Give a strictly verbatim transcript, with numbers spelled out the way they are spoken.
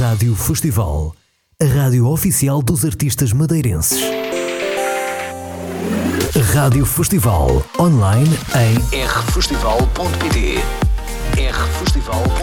Rádio Festival, a rádio oficial dos artistas madeirenses. Rádio Festival, online em r festival ponto pt. R Festival.